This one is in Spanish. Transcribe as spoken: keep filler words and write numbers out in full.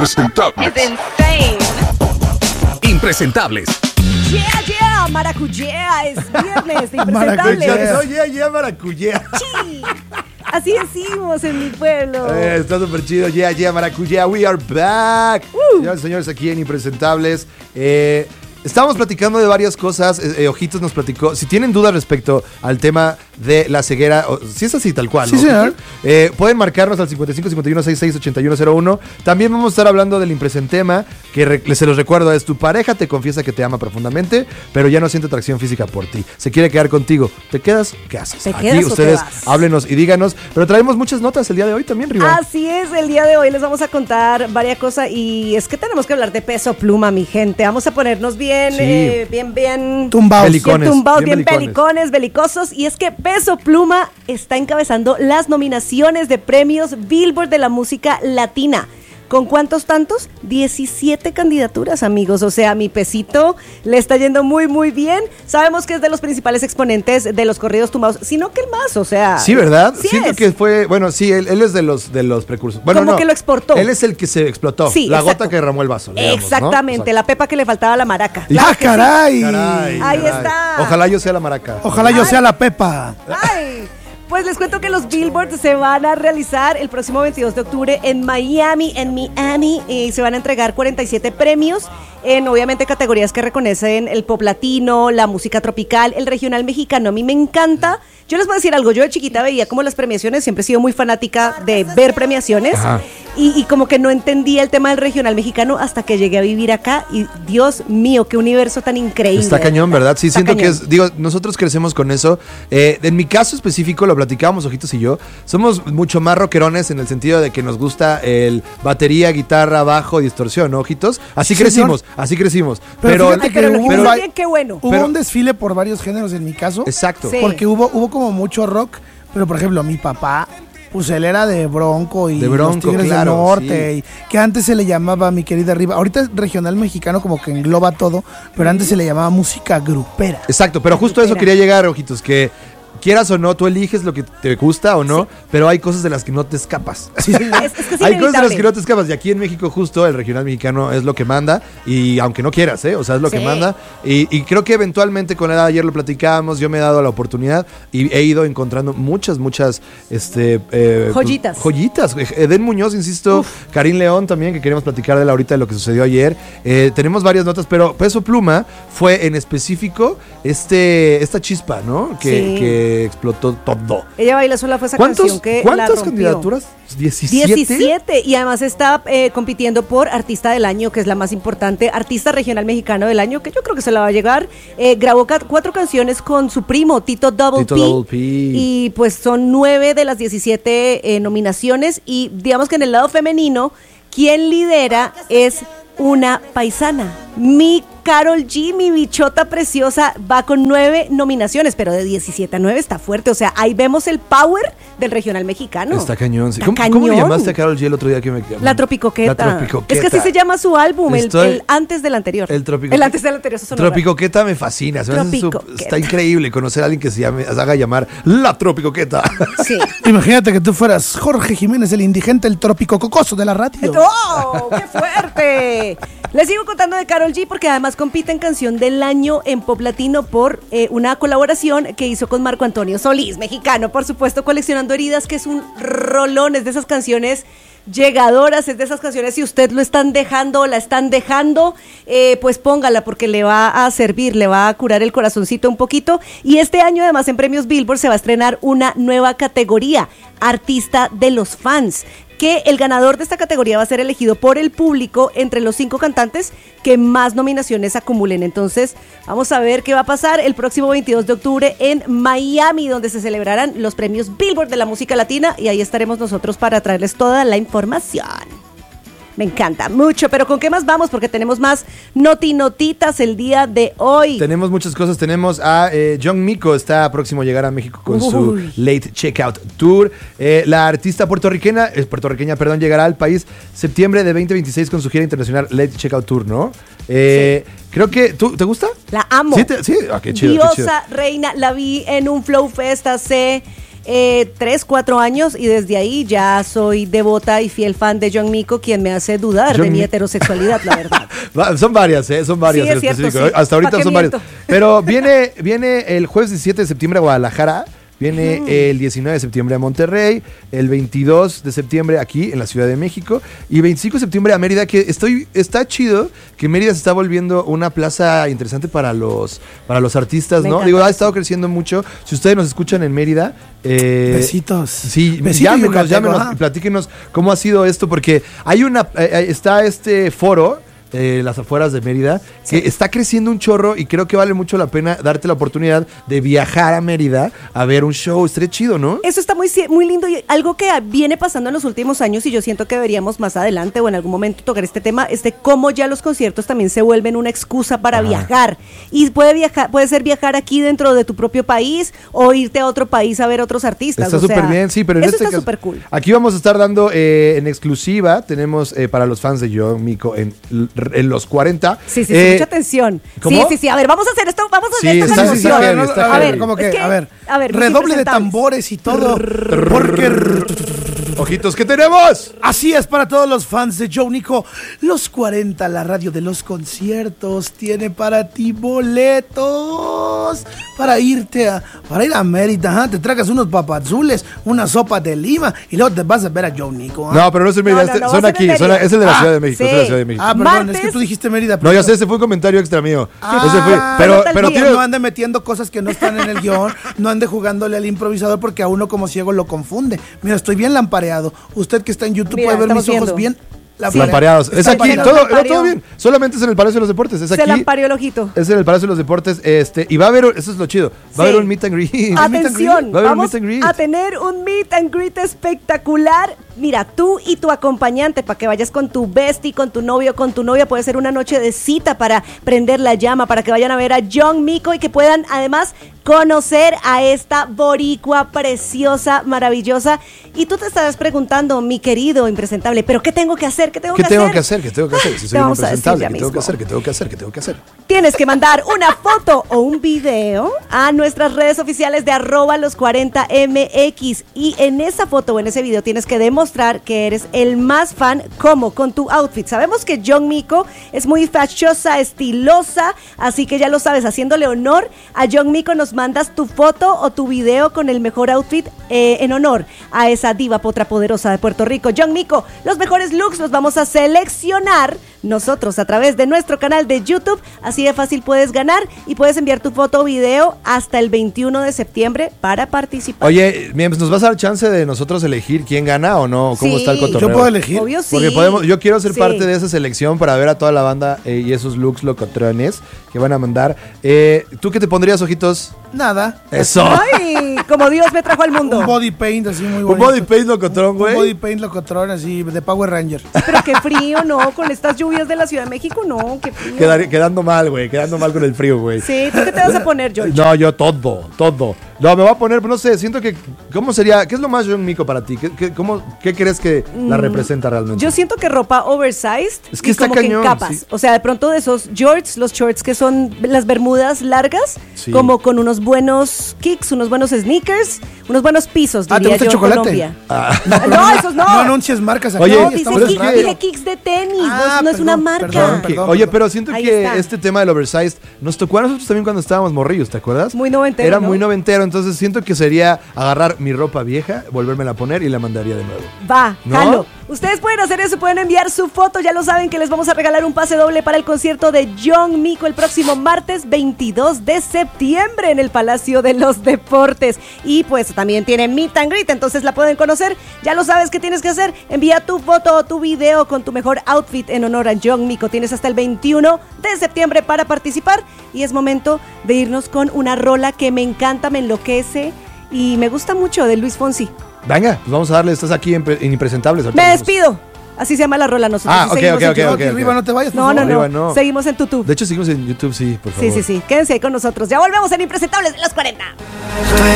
Impresentables. Es insane. Impresentables. Yeah, yeah, maracuyá, es viernes de Impresentables. Maracuyá. Yeah, yeah, maracuyá. Sí. Así decimos en mi pueblo. Eh, está súper chido. Yeah, yeah, maracuyá. We are back. Uh. Señores y señores, aquí en Impresentables. Eh, estábamos platicando de varias cosas. Eh, eh, Ojitos nos platicó. Si tienen dudas respecto al tema de la ceguera, o, si es así tal cual, sí, ¿no? señor. Eh, pueden marcarnos al cincuenta y cinco, cincuenta y uno, sesenta y seis, ochenta y uno cero uno. También vamos a estar hablando del impresentema, que re- se los recuerdo, es tu pareja te confiesa que te ama profundamente, pero ya no siente atracción física por ti. Se quiere quedar contigo. ¿Te quedas? ¿Qué haces? ¿Te Aquí quedas o te ustedes vas? háblenos y díganos. Pero traemos muchas notas el día de hoy también, Riva. Así es, el día de hoy les vamos a contar varias cosas y es que tenemos que hablar de Peso Pluma, mi gente. Vamos a ponernos bien, Sí. eh, bien, bien... Tumbados. Belicones, Bien tumbados, bien bien, belicones. belicones, belicosos. Y es que Peso Pluma está encabezando las nominaciones de premios Billboard de la música latina. ¿Con cuántos tantos? diecisiete candidaturas, amigos. O sea, mi Pesito le está yendo muy, muy bien. Sabemos que es de los principales exponentes de los corridos tumbados, sino que el más, o sea... Sí, ¿verdad? Sí Siento es. que fue, bueno, sí, él, él es de los de los precursores. Bueno, Como no, que lo exportó. Él es el que se explotó. Sí, la exacto. gota que derramó el vaso. digamos, ¿no? Exactamente, Exacto. la pepa que le faltaba a la maraca. Y- Claro ¡Ah, que sí. caray! Caray, Ahí caray. está. Ojalá yo sea la maraca. Ojalá yo sea la Pepa. Ay, pues les cuento que los Billboard se van a realizar el próximo veintidós de octubre en Miami, en Miami, y se van a entregar cuarenta y siete premios en obviamente categorías que reconocen el pop latino, la música tropical, el regional mexicano. A mí me encanta. Yo les voy a decir algo, yo de chiquita veía como las premiaciones, siempre he sido muy fanática de ver premiaciones. Ajá. Y, y como que no entendía el tema del regional mexicano hasta que llegué a vivir acá y Dios mío, qué universo tan increíble. Está cañón, ¿verdad? Sí, Está siento que cañón. es, digo, nosotros crecemos con eso. Eh, en mi caso específico, lo platicábamos Ojitos y yo, somos mucho más rockerones en el sentido de que nos gusta el batería, guitarra, bajo, distorsión, ¿no, Ojitos? Así Sí, crecimos, así crecimos. Pero Pero, fíjate Ay, pero que lo hubo- que pero- bien, qué bueno. Hubo Pero- un desfile por varios géneros en mi caso. exacto. Sí. Porque hubo, hubo como mucho rock. Pero, por ejemplo, mi papá, pues él era de Bronco y De Bronco, los Tigres claro, del Norte. sí. Y que antes se le llamaba, mi querida Riva. Ahorita es regional mexicano, como que engloba todo. Pero antes se le llamaba música grupera. Exacto, pero justo a eso Recupera. quería llegar, Ojitos, que quieras o no, tú eliges lo que te gusta o no, Sí. pero hay cosas de las que no te escapas. Sí, Es, es que es Hay cosas de las inevitable. que no te escapas. Y aquí en México, justo el regional mexicano es lo que manda. Y aunque no quieras, ¿eh? O sea, es lo Sí. que manda. Y, y creo que eventualmente con edad, ayer lo platicábamos, yo me he dado la oportunidad y he ido encontrando muchas, muchas este, eh, Joyitas. pues, joyitas. Eden Muñoz, insisto, Karim León también, que queremos platicar de él ahorita de lo que sucedió ayer. Eh, tenemos varias notas, pero Peso Pluma fue en específico este, esta chispa, ¿no? Que, Sí. que explotó todo. Ella baila sola fue esa ¿Cuántos, canción que la ¿Cuántas rompió. candidaturas? ¿diecisiete? diecisiete y además está eh, compitiendo por Artista del Año, que es la más importante, Artista Regional Mexicano del Año, que yo creo que se la va a llegar. Eh, grabó ca- cuatro canciones con su primo, Tito Double Tito P. Double P. Y pues son nueve de las diecisiete eh, nominaciones. Y digamos que en el lado femenino, quien lidera es una paisana. Mi Karol G, mi bichota preciosa, va con nueve nominaciones, pero de diecisiete a nueve está fuerte. O sea, ahí vemos el power del regional mexicano. Está cañón. sí. Está ¿Cómo, ¿Cómo le cañón. llamaste a Karol G el otro día que me La Tropicoqueta. La Tropicoqueta. Es que así se llama su álbum, el, Estoy- el antes del anterior. El Tropico- El antes del anterior, eso sonó raro. Tropicoqueta me fascina. se me hace su- Tropicoqueta. está increíble conocer a alguien que se, llame, se haga llamar La Tropicoqueta. Sí. Imagínate que tú fueras Jorge Jiménez, el indigente, el trópico cocoso de la radio. ¡Oh! ¡Qué fuerte! Les sigo contando de Karol G porque además compite en Canción del Año en Pop Latino por eh, una colaboración que hizo con Marco Antonio Solís, mexicano, por supuesto, Coleccionando Heridas, que es un rolón, es de esas canciones llegadoras, es de esas canciones, si usted lo están dejando o la están dejando, eh, pues póngala porque le va a servir, le va a curar el corazoncito un poquito. Y este año además en Premios Billboard se va a estrenar una nueva categoría, Artista de los Fans, que el ganador de esta categoría va a ser elegido por el público entre los cinco cantantes que más nominaciones acumulen. Entonces, vamos a ver qué va a pasar el próximo veintidós de octubre en Miami, donde se celebrarán los premios Billboard de la música latina, y ahí estaremos nosotros para traerles toda la información. Me encanta mucho, pero ¿con qué más vamos? Porque tenemos más noti-notitas el día de hoy. Tenemos muchas cosas. Tenemos a eh, John Mico, está próximo a llegar a México con Uy. su Late Checkout Tour. Eh, la artista puertorriqueña, eh, puertorriqueña, perdón, llegará al país septiembre de veinte veintiséis con su gira internacional Late Checkout Tour, ¿no? Eh, sí. Creo que, ¿tú, ¿te gusta? La amo. Sí, te, sí. Ah, qué chido, Diosa, qué chido. reina, la vi en un Flow Fest hace eh, tres, cuatro años y desde ahí ya soy devota y fiel fan de John Mico, quien me hace dudar John de mi Mi- heterosexualidad, la verdad. Va- Son varias, ¿eh? Son varias Sí, en es cierto, específico. sí. Hasta ahorita ¿Pa' qué son varias. miento? Pero viene, viene el jueves diecisiete de septiembre a Guadalajara. Viene el diecinueve de septiembre a Monterrey, el veintidós de septiembre aquí en la Ciudad de México y veinticinco de septiembre a Mérida, que estoy está chido que Mérida se está volviendo una plaza interesante para los para los artistas, Me ¿no? encanta Digo, ha eso. estado creciendo mucho. Si ustedes nos escuchan en Mérida, eh, Besitos. Sí, Besito llámenos, yucateco, llámenos ajá. y platíquenos cómo ha sido esto, porque hay una eh, eh, está este foro eh, las afueras de Mérida, que está creciendo un chorro y creo que vale mucho la pena darte la oportunidad de viajar a Mérida a ver un show. Estaría chido, ¿no? Eso está muy, ci- muy lindo y algo que viene pasando en los últimos años y yo siento que deberíamos más adelante o en algún momento tocar este tema, es de cómo ya los conciertos también se vuelven una excusa para Ajá. viajar. Y puede viajar, puede ser viajar aquí dentro de tu propio país o irte a otro país a ver otros artistas. Está o sea, súper bien, sí, pero en eso este está caso, súper cool. aquí vamos a estar dando eh, en exclusiva, tenemos eh, para los fans de John Mico en, en los cuarenta. Sí, sí, sí, eh, mucha atención. ¿cómo? Sí, sí, sí. A ver, vamos a hacer esto, vamos a hacer Sí, esto está- con sí, está emoción. heavy, está a heavy. ver, como que, es que, a ver, a ver, mis redoble de impresentables. tambores y todo, porque Ojitos, ¿qué tenemos? así es para todos los fans de Joe Nico. Los cuarenta, la radio de los conciertos, tiene para ti boletos para irte a, para ir a Mérida. Ajá, te tragas unos papazules, una sopa de lima y luego te vas a ver a Joe Nico. ajá. No, pero no es en Mérida, No, no, este- no, son va a ser aquí, en son- Mérida. es el de la Ah, Ciudad de México, es de la sí. Ciudad de México. Ah, perdón, Martes. es que tú dijiste Mérida. No, ya sé, primero. ese fue un comentario extra mío. Ah, Ese fue, pero, anota el pero día. tiene- No ande metiendo cosas que no están en el guión, no ande jugándole al improvisador porque a uno como ciego lo confunde. Mira, estoy bien lampareado. Usted que está en YouTube Mira, puede ver mis estamos ojos viendo. bien lampareados. Es Está aquí, lampareado. todo, no, Lampareó. todo bien. Solamente es en el Palacio de los Deportes. Es Se aquí. lampareó el ojito. Es en el Palacio de los Deportes. Este, y va a haber, eso es lo chido. Va a Sí. haber un meet and greet. meet and Atención, Va a haber un vamos meet and greet. a tener un meet and greet espectacular. Mira, tú y tu acompañante, para que vayas con tu bestie, con tu novio, con tu novia, puede ser una noche de cita para prender la llama, para que vayan a ver a John Mico y que puedan además conocer a esta boricua preciosa, maravillosa. Y tú te estarás preguntando, mi querido impresentable, ¿pero qué tengo que hacer? ¿Qué tengo ¿Qué que tengo hacer? que hacer? ¿Qué tengo que hacer? Si Te soy un vamos a decir impresentable, ya ¿qué tengo que mismo. hacer? ¿Qué tengo que hacer? ¿Qué tengo que hacer? Tienes que mandar una foto o un video a nuestras redes oficiales de arroba los cuarenta M X y en esa foto o en ese video tienes que demostrar que eres el más fan como con tu outfit. Sabemos que John Mico es muy fashiosa, estilosa, así que ya lo sabes, haciéndole honor a John Mico nos mandas tu foto o tu video con el mejor outfit eh, en honor a esa diva potra poderosa de Puerto Rico. John Mico, los mejores looks los vamos a seleccionar nosotros a través de nuestro canal de YouTube. Así de fácil puedes ganar y puedes enviar tu foto o video hasta el veintiuno de septiembre para participar. Oye, Miems, ¿nos vas a dar chance de nosotros elegir quién gana o no? ¿Cómo Sí. está el cotorreo? Yo puedo elegir. Obvio sí. Porque podemos, yo quiero ser Sí. parte de esa selección para ver a toda la banda eh, y esos looks locotrones que van a mandar. Eh, ¿Tú qué te pondrías, ojitos? Nada. Eso. Ay, como Dios me trajo al mundo. Un body paint así muy Un bonito. body paint locotrón, Un body güey. paint locotrón así de Power Ranger. Pero qué frío, ¿no? Con estas lluvias de la Ciudad de México, no, qué frío. Quedar- quedando mal, güey. Quedando mal con el frío, güey. Sí, ¿tú qué te vas a poner, George? No, yo todo, todo. No, me voy a poner, no sé, siento que, ¿cómo sería? ¿Qué es lo más John Mico para ti? ¿Qué, qué, cómo, ¿qué crees que la representa realmente? Yo siento que ropa oversized Es que y está como cañón, que en capas. sí. O sea, de pronto de esos shorts, los shorts que son las bermudas largas, Sí. como con unos buenos kicks, unos buenos sneakers, unos buenos pisos, Ah, ¿te diría gusta yo el en chocolate? Colombia. Ah. No, esos no. No anuncias marcas aquí. Oye, No, ya dice, estamos pero es kick- en que- radio. dije kicks de tenis, no- Ah, no, es una perdón, marca. perdón, Que- perdón. Oye, pero siento Ahí que está. este tema del oversized nos tocó a nosotros también cuando estábamos morrillos, ¿te acuerdas? Muy noventero, Era ¿no? muy noventero, entonces siento que sería agarrar mi ropa vieja, volvérmela a poner y la mandaría de nuevo. Va, ¿No? jalo. Ustedes pueden hacer eso, pueden enviar su foto, ya lo saben que les vamos a regalar un pase doble para el concierto de John Mico el próximo martes veintidós de septiembre en el Palacio de los Deportes. Y pues también tiene Meet and Greet, entonces la pueden conocer. Ya lo sabes qué tienes que hacer, envía tu foto o tu video con tu mejor outfit en honor a John Mico. Tienes hasta el veintiuno de septiembre para participar y es momento de irnos con una rola que me encanta, me enloquece y me gusta mucho de Luis Fonsi. Venga, pues vamos a darle, estás aquí en, Pre- en Impresentables. ahorita Me vamos. despido. Así se llama la rola nosotros. Ah, y ok, seguimos ok, en ok, YouTube. ok. Aquí arriba no te vayas, por No, no, favor. no, Arriba no. Seguimos en YouTube. De hecho, seguimos en YouTube, sí, por favor. Sí, sí, sí. Quédense ahí con nosotros. Ya volvemos en Impresentables de los cuarenta.